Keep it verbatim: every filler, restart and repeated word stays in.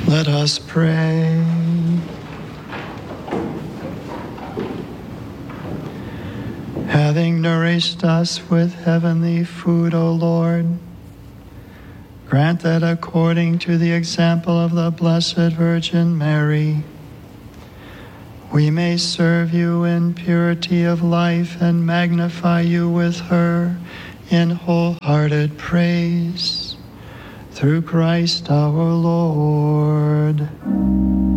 Let us pray. Having nourished us with heavenly food, O Lord, grant that according to the example of the Blessed Virgin Mary, we may serve you in purity of life and magnify you with her in wholehearted praise. Through Christ our Lord.